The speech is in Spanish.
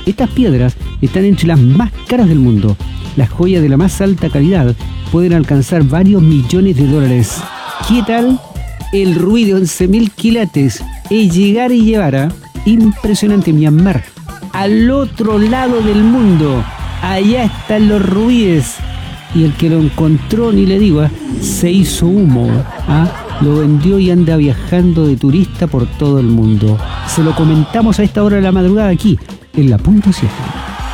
Estas piedras están entre las más caras del mundo. Las joyas de la más alta calidad pueden alcanzar varios millones de dólares. ¿Qué tal? El ruido de 11.000 quilates es llegar y llevar a impresionante Myanmar, al otro lado del mundo. Allá están los rubíes. Y el que lo encontró, ni le digo, se hizo humo. Lo vendió y anda viajando de turista por todo el mundo. Se lo comentamos a esta hora de la madrugada aquí, en La Punta Siete.